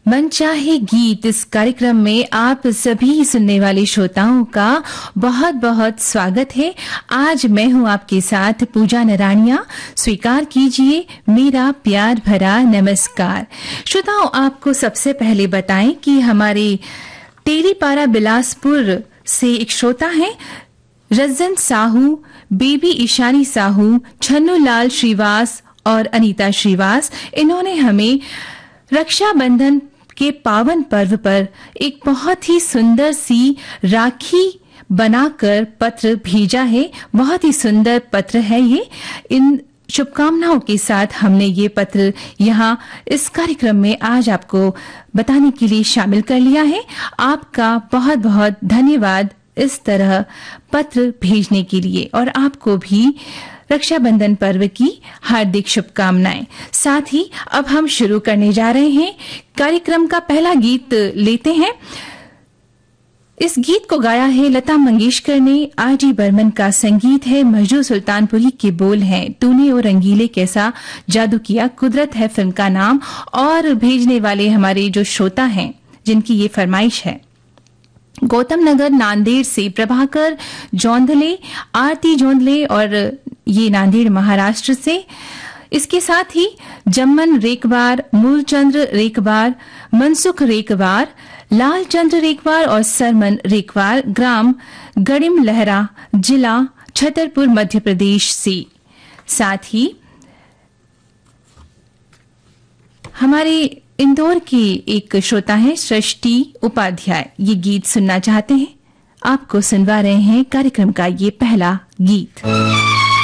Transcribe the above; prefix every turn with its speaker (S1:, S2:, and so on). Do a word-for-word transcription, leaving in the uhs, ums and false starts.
S1: मनचाहे गीत इस कार्यक्रम में आप सभी सुनने वाले श्रोताओं का बहुत बहुत स्वागत है। आज मैं हूं आपके साथ पूजा नराणिया। स्वीकार कीजिए मेरा प्यार भरा नमस्कार। श्रोताओं, आपको सबसे पहले बताएं कि हमारे टेरीपारा बिलासपुर से एक श्रोता हैं रजन साहू, बेबी ईशानी साहू, छन्नू लाल श्रीवास और अनीता श्रीवास। इन्होंने हमें रक्षाबंधन के पावन पर्व पर एक बहुत ही सुंदर सी राखी बनाकर पत्र भेजा है। बहुत ही सुंदर पत्र है ये। इन शुभकामनाओं के साथ हमने ये पत्र यहाँ इस कार्यक्रम में आज आपको बताने के लिए शामिल कर लिया है। आपका बहुत बहुत धन्यवाद इस तरह पत्र भेजने के लिए, और आपको भी रक्षाबंधन पर्व की हार्दिक शुभकामनाएं। साथ ही अब हम शुरू करने जा रहे हैं। कार्यक्रम का पहला गीत लेते हैं। इस गीत को गाया है लता मंगेशकर ने। आर डी बर्मन का संगीत है। मजरू सुल्तानपुरी के बोल हैं। तूने और रंगीले कैसा जादू किया, कुदरत है फिल्म का नाम। और भेजने वाले हमारे जो श्रोता हैं जिनकी ये फरमाइश है, गौतम नगर नांदेड़ से प्रभाकर जोंधले, आरती जोंधले, और ये नांदेड़ महाराष्ट्र से। इसके साथ ही जम्मन रेकबार, मूलचंद्र रेकबार, मनसुख रेकबार, लालचंद्र रेकबार और सरमन रेकबार, ग्राम गड़िम लहरा, जिला छतरपुर, मध्य प्रदेश से। साथ ही हमारे इंदौर की एक श्रोता है सृष्टि उपाध्याय। ये गीत सुनना चाहते हैं। आपको सुनवा रहे हैं कार्यक्रम का ये पहला गीत।